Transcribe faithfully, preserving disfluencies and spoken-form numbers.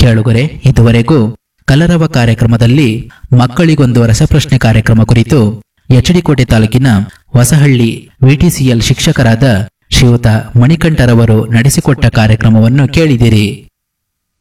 ಕೇಳುಗರೆ, ಇದುವರೆಗೂ ಕಲರವ ಕಾರ್ಯಕ್ರಮದಲ್ಲಿ ಮಕ್ಕಳಿಗೊಂದು ರಸಪ್ರಶ್ನೆ ಕಾರ್ಯಕ್ರಮ ಕುರಿತು ಎಚ್.ಡಿ.ಕೋಟೆ ತಾಲೂಕಿನ ಹೊಸಹಳ್ಳಿ ವಿಟಿಸಿಎಲ್ ಶಿಕ್ಷಕರಾದ ಶ್ರೀಯುತ ಮಣಿಕಂಠರವರು ನಡೆಸಿಕೊಟ್ಟ ಕಾರ್ಯಕ್ರಮವನ್ನು ಕೇಳಿದಿರಿ.